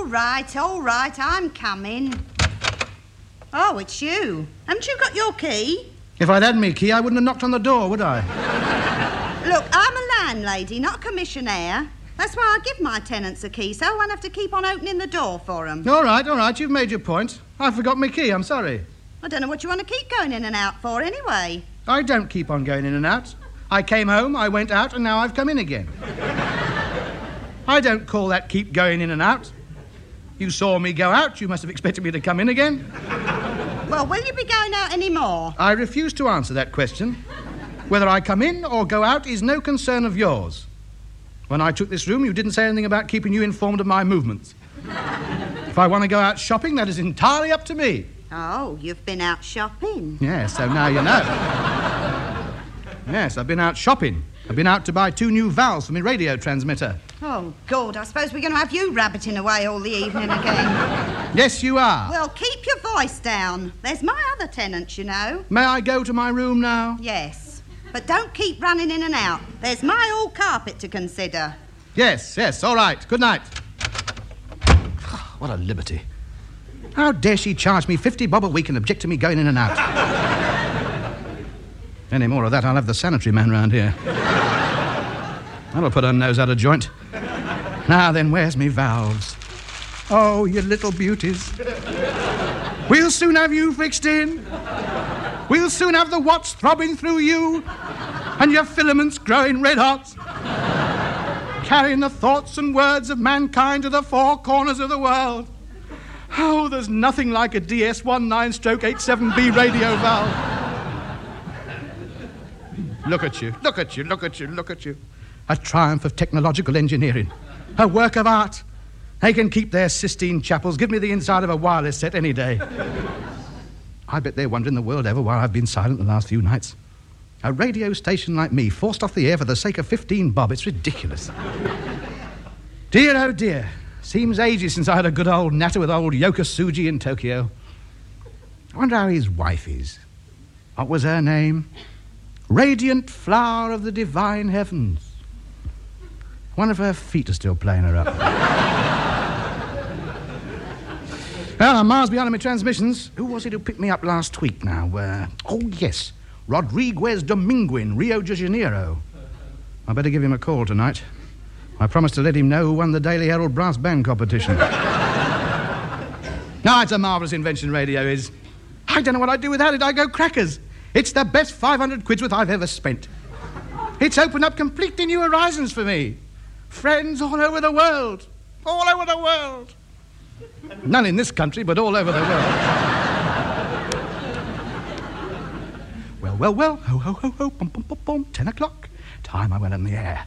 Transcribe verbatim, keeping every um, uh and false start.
right, all right, I'm coming. Oh, it's you. Haven't you got your key? If I'd had me key, I wouldn't have knocked on the door, would I? Look, I'm a landlady, not a commissionaire. That's why I give my tenants a key, so I won't have to keep on opening the door for them. All right, all right, you've made your point. I forgot my key, I'm sorry. I don't know what you want to keep going in and out for anyway. I don't keep on going in and out. I came home, I went out, and now I've come in again. I don't call that keep going in and out. You saw me go out, you must have expected me to come in again. Well, will you be going out any more? I refuse to answer that question. Whether I come in or go out is no concern of yours. When I took this room, you didn't say anything about keeping you informed of my movements. If I want to go out shopping, that is entirely up to me. Oh, you've been out shopping? Yes, so now you know. Yes, I've been out shopping. I've been out to buy two new valves for my radio transmitter. Oh, God, I suppose we're going to have you rabbiting away all the evening again. Yes, you are. Well, keep your voice down. There's my other tenants, you know. May I go to my room now? Yes. But don't keep running in and out. There's my old carpet to consider. Yes, yes, all right. Good night. What a liberty. How dare she charge me fifty bob a week and object to me going in and out? Any more of that, I'll have the sanitary man round here. That'll put her nose out of joint. Now then, where's me valves? Oh, you little beauties. We'll soon have you fixed in. We'll soon have the watts throbbing through you and your filaments growing red hot, carrying the thoughts and words of mankind to the four corners of the world. Oh, there's nothing like a D S nineteen stroke eighty-seven B radio valve. Look at you, look at you, look at you, look at you. A triumph of technological engineering. A work of art. They can keep their Sistine chapels. Give me the inside of a wireless set any day. I bet they're wondering the world over why I've been silent the last few nights. A radio station like me forced off the air for the sake of fifteen bob. It's ridiculous. Dear, oh dear. Seems ages since I had a good old natter with old Yokosuji in Tokyo. I wonder how his wife is. What was her name? Radiant flower of the divine heavens. One of her feet are still playing her up. Well, I'm miles behind on my transmissions. Who was it who picked me up last week now? Uh, oh, yes. Rodriguez Domingo in Rio de Janeiro. I better give him a call tonight. I promised to let him know who won the Daily Herald brass band competition. No, it's a marvellous invention, radio is. I don't know what I'd do without it. I go crackers. It's the best five hundred quid's worth I've ever spent. It's opened up completely new horizons for me. Friends all over the world. All over the world. None in this country, but all over the world. Well, well, well. Ho, ho, ho, ho. Bum, bum, bum, bum. Ten o'clock. Time I went on the air.